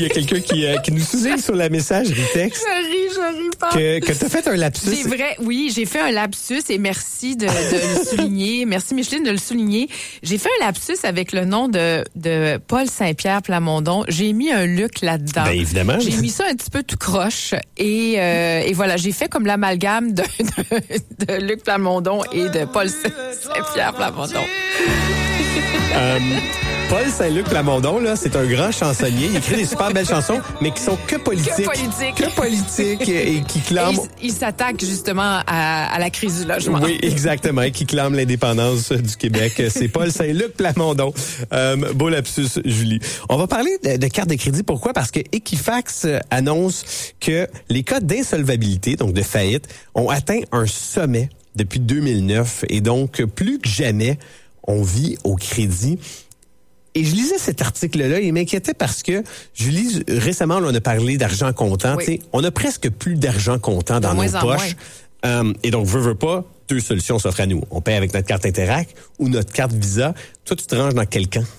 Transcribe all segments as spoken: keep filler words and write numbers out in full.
il y a quelqu'un qui, euh, qui nous souligne sur la messagerie texte. Je ris, je ris pas. Que, que t'as fait un lapsus. C'est vrai, oui, j'ai fait un lapsus et merci de, de le souligner. Merci Micheline de le souligner. J'ai fait un lapsus avec le nom de, de Paul Saint-Pierre Plamondon. J'ai mis un Luc là-dedans. Ben évidemment. J'ai mis ça un petit peu tout croche et, euh, et voilà, j'ai fait comme l'amalgame de, de, de Luc Plamondon et de Paul Saint-Pierre Plamondon. Euh, Paul Saint-Luc Plamondon, là, c'est un grand chansonnier. Il écrit des super belles chansons, mais qui sont que politiques. Que politiques. Que politiques et, et qui clament... Et il, il s'attaque justement à, à la crise du logement. Oui, exactement. Qui clame l'indépendance du Québec. C'est Paul Saint-Luc Plamondon. Euh, beau lapsus, Julie. On va parler de, de carte de crédit. Pourquoi? Parce que Equifax annonce que les cas d'insolvabilité, donc de faillite, ont atteint un sommet depuis deux mille neuf. Et donc, plus que jamais, on vit au crédit. Et je lisais cet article-là et il m'inquiétait parce que, Julie, récemment, on a parlé d'argent comptant. Oui. On a presque plus d'argent comptant dans nos poches. Euh, et donc, veux, veux pas, deux solutions s'offrent à nous. On paie avec notre carte Interac ou notre carte Visa. Toi, tu te ranges dans quel camp?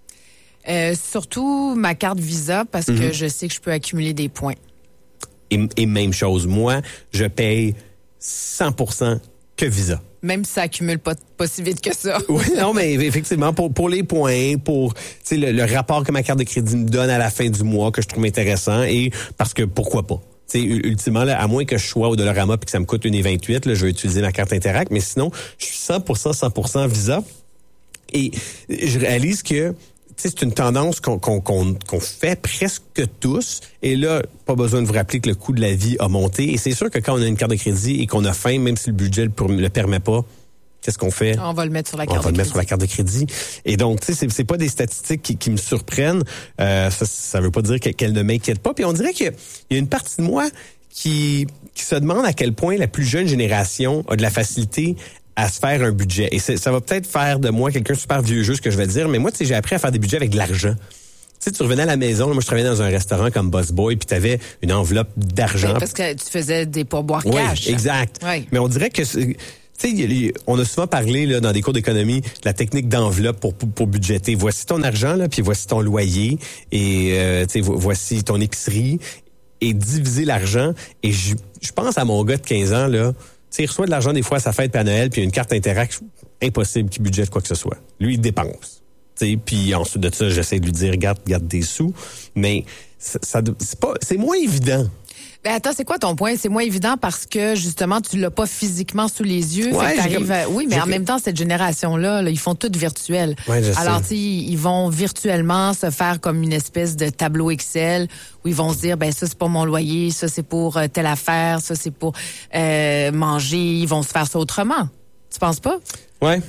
Euh, surtout ma carte Visa parce mm-hmm. que je sais que je peux accumuler des points. Et, et même chose, moi, je paye cent pour cent que Visa. Même si ça accumule pas, pas si vite que ça. Oui, non, mais effectivement, pour, pour les points, pour le, le rapport que ma carte de crédit me donne à la fin du mois, que je trouve intéressant, et parce que pourquoi pas? T'sais, ultimement, là, à moins que je sois au Dollarama et que ça me coûte une virgule vingt-huit, là, je vais utiliser ma carte Interac, mais sinon, je suis cent pour cent, cent pour cent Visa. Et je réalise que c'est une tendance qu'on, qu'on, qu'on, qu'on fait presque tous. Et là, pas besoin de vous rappeler que le coût de la vie a monté. Et c'est sûr que quand on a une carte de crédit et qu'on a faim, même si le budget ne le permet pas, qu'est-ce qu'on fait? On va le mettre sur la carte de crédit. On va le mettre sur la carte de crédit. Et donc, tu sais, c'est, c'est pas des statistiques qui, qui me surprennent. Euh, ça, ça veut pas dire qu'elles ne m'inquiètent pas. Puis on dirait qu'il y a une partie de moi qui, qui se demande à quel point la plus jeune génération a de la facilité à se faire un budget. Et ça va peut-être faire de moi quelqu'un de super vieux jeu, ce que je vais dire, mais moi, tu sais, j'ai appris à faire des budgets avec de l'argent. Tu sais, tu revenais à la maison, là, moi, je travaillais dans un restaurant comme Boss Boy, puis tu avais une enveloppe d'argent. Oui, parce que tu faisais des pourboires oui, cash. Exact. Oui. Mais on dirait que... Tu sais, on a souvent parlé là, dans des cours d'économie de la technique d'enveloppe pour, pour, pour budgéter. Voici ton argent, là, puis voici ton loyer, et euh, tu sais, voici ton épicerie, et diviser l'argent. Et je, je pense à mon gars de quinze ans, là, tu sais, il reçoit de l'argent des fois à sa fête puis à Noël, puis une carte Interac, impossible qu'il budgète quoi que ce soit. Lui, il dépense. Tu sais, puis ensuite de ça, j'essaie de lui dire, garde, garde des sous. Mais ça, ça c'est pas, c'est moins évident. Ben attends, c'est quoi ton point? C'est moins évident parce que justement, tu l'as pas physiquement sous les yeux. Ouais, fait que comme, à... Oui, mais en comme... même temps, cette génération-là, là, ils font tout virtuel. Ouais, je Alors, sais. tu sais, ils vont virtuellement se faire comme une espèce de tableau Excel où ils vont se dire, ben ça, c'est pour mon loyer, ça, c'est pour euh, telle affaire, ça, c'est pour euh, manger. Ils vont se faire ça autrement. Tu penses pas? Ouais.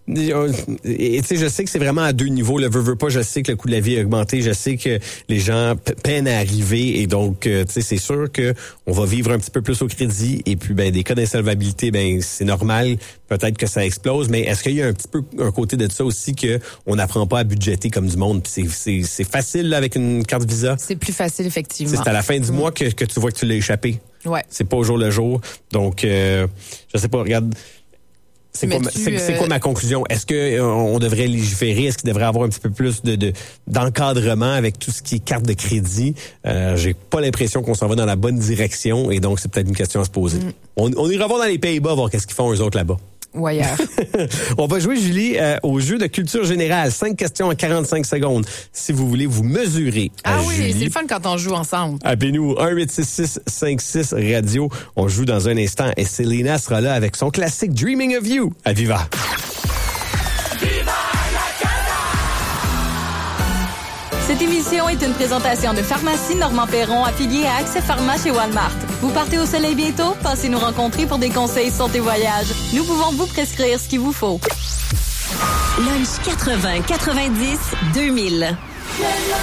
Et tu sais, je sais que c'est vraiment à deux niveaux. Le veux, veux pas, je sais que le coût de la vie a augmenté. Je sais que les gens p- peinent à arriver. Et donc, euh, tu sais, c'est sûr que on va vivre un petit peu plus au crédit. Et puis, ben, des cas d'insolvabilité, ben, c'est normal. Peut-être que ça explose. Mais est-ce qu'il y a un petit peu un côté de ça aussi que on n'apprend pas à budgéter comme du monde? Puis c'est, c'est, c'est facile, là, avec une carte Visa. C'est plus facile, effectivement. C'est à la fin du mmh. mois que, que tu vois que tu l'as échappé. Ouais. C'est pas au jour le jour. Donc, euh, je sais pas, regarde... C'est quoi, ma, c'est, c'est quoi ma conclusion? Est-ce que euh, on devrait légiférer? Est-ce qu'il devrait avoir un petit peu plus de, de d'encadrement avec tout ce qui est carte de crédit? Euh, j'ai pas l'impression qu'on s'en va dans la bonne direction et donc c'est peut-être une question à se poser. Mm. On, on ira voir dans les Pays-Bas voir qu'est-ce qu'ils font eux autres là-bas. Ou ailleurs. On va jouer, Julie, euh, au jeu de culture générale. Cinq questions en quarante-cinq secondes. Si vous voulez vous mesurer à Ah oui, Julie, c'est le fun quand on joue ensemble. Appelez-nous un huit six six cinq six radio. On joue dans un instant et Selena sera là avec son classique Dreaming of You à Viva. Cette émission est une présentation de Pharmacie Normand Perron affiliée à Accès Pharma chez Walmart. Vous partez au soleil bientôt? Passez nous rencontrer pour des conseils santé voyage. Nous pouvons vous prescrire ce qu'il vous faut. Lunch quatre-vingts quatre-vingt-dix deux mille.